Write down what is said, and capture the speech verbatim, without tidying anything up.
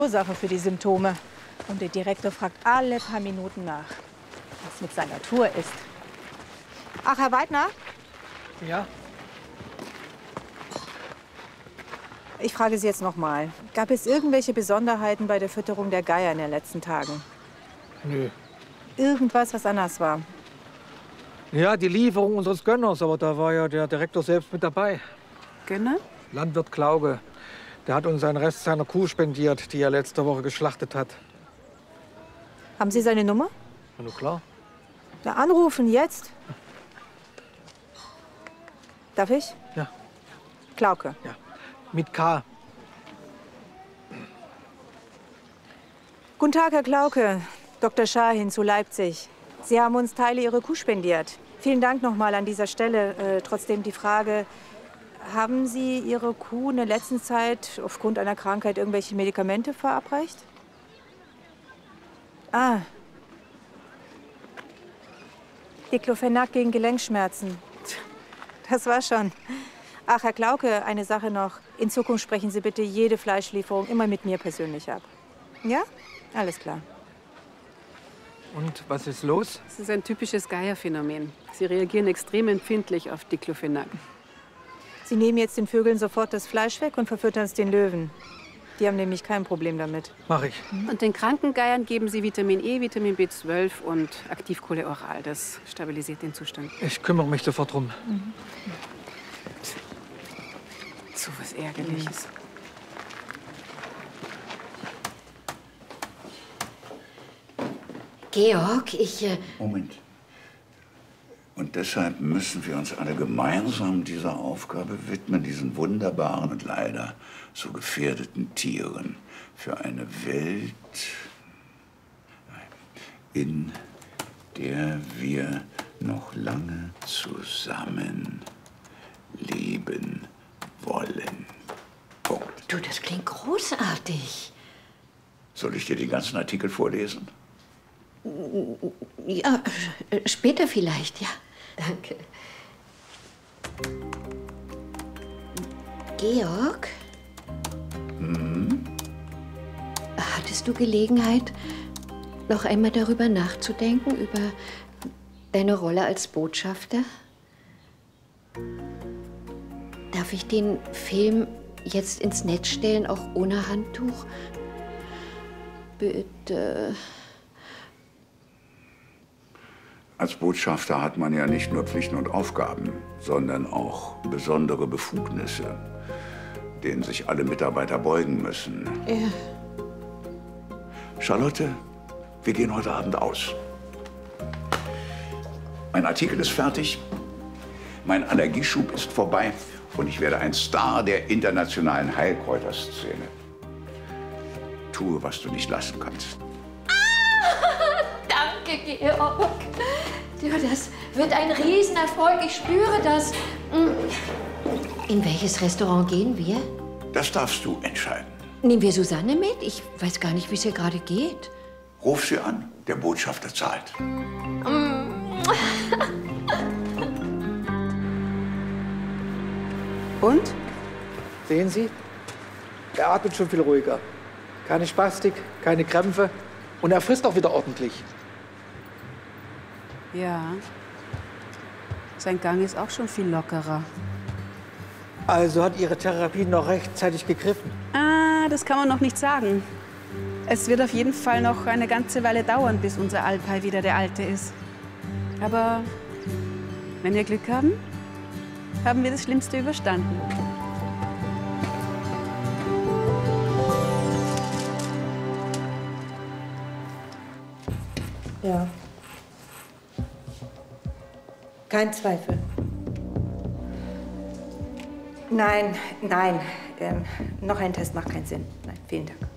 Ursache für die Symptome. Und der Direktor fragt alle paar Minuten nach, was mit seiner Tour ist. Ach, Herr Weidner? Ja? Ich frage Sie jetzt noch mal. Gab es irgendwelche Besonderheiten bei der Fütterung der Geier in den letzten Tagen? Nö. Irgendwas, was anders war? Ja, die Lieferung unseres Gönners, aber da war ja der Direktor selbst mit dabei. Gönner? Landwirt Klauge. Der hat uns einen Rest seiner Kuh spendiert, die er letzte Woche geschlachtet hat. Haben Sie seine Nummer? Na klar. Na, anrufen, jetzt. Darf ich? Ja. Klauke. Ja. Mit K. Guten Tag, Herr Klauke. Doktor Schahin zu Leipzig. Sie haben uns Teile Ihrer Kuh spendiert. Vielen Dank noch mal an dieser Stelle. Äh, trotzdem die Frage, haben Sie Ihre Kuh in der letzten Zeit aufgrund einer Krankheit irgendwelche Medikamente verabreicht? Ah. Diclofenac gegen Gelenkschmerzen. Das war schon. Ach, Herr Klauke, eine Sache noch. In Zukunft sprechen Sie bitte jede Fleischlieferung immer mit mir persönlich ab. Ja? Alles klar. Und was ist los? Das ist ein typisches Geierphänomen. Sie reagieren extrem empfindlich auf Diclofenac. Sie nehmen jetzt den Vögeln sofort das Fleisch weg und verfüttern es den Löwen. Die haben nämlich kein Problem damit. Mach ich. Und den kranken Geiern geben Sie Vitamin E, Vitamin B zwölf und Aktivkohle oral. Das stabilisiert den Zustand. Ich kümmere mich sofort drum. Mhm. So was Ärgerliches. Georg, ich... Äh Moment. Und deshalb müssen wir uns alle gemeinsam dieser Aufgabe widmen, diesen wunderbaren und leider so gefährdeten Tieren, für eine Welt, in der wir noch lange zusammen leben wollen. Punkt. Du, das klingt großartig. Soll ich dir den ganzen Artikel vorlesen? Ja, später vielleicht, ja. Danke. Georg? Hm? Hattest du Gelegenheit, noch einmal darüber nachzudenken, über deine Rolle als Botschafter? Darf ich den Film jetzt ins Netz stellen, auch ohne Handtuch? Bitte. Als Botschafter hat man ja nicht nur Pflichten und Aufgaben, sondern auch besondere Befugnisse, denen sich alle Mitarbeiter beugen müssen. Ja. Charlotte, wir gehen heute Abend aus. Mein Artikel ist fertig, mein Allergieschub ist vorbei und ich werde ein Star der internationalen Heilkräuterszene. Tue, was du nicht lassen kannst. Ah, danke, Georg. Ja, das wird ein Riesenerfolg, ich spüre das. In welches Restaurant gehen wir? Das darfst du entscheiden. Nehmen wir Susanne mit? Ich weiß gar nicht, wie es ihr gerade geht. Ruf sie an, der Botschafter zahlt. Und? Sehen Sie? Er atmet schon viel ruhiger. Keine Spastik, keine Krämpfe. Und er frisst auch wieder ordentlich. Ja. Sein Gang ist auch schon viel lockerer. Also hat Ihre Therapie noch rechtzeitig gegriffen? Ah, das kann man noch nicht sagen. Es wird auf jeden Fall noch eine ganze Weile dauern, bis unser Alpay wieder der Alte ist. Aber wenn wir Glück haben, haben wir das Schlimmste überstanden. Ja. Kein Zweifel. Nein, nein. Ähm, noch ein Test macht keinen Sinn. Nein, vielen Dank.